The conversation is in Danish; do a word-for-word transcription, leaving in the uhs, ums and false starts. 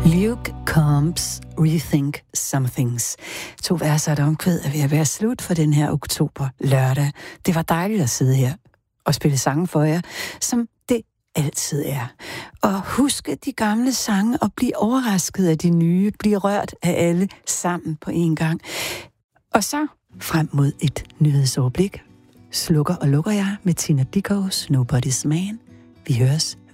Luke Combs, Rethink Some Things. To vers og et omkvæd er ved at være slut for den her oktober lørdag. Det var dejligt at sidde her og spille sange for jer, som det altid er. Og huske de gamle sange og blive overrasket af de nye, blive rørt af alle sammen på en gang. Og så frem mod et nyhedsoverblik slukker og lukker jeg med Tina Dickows Nobody's Man. Vi høres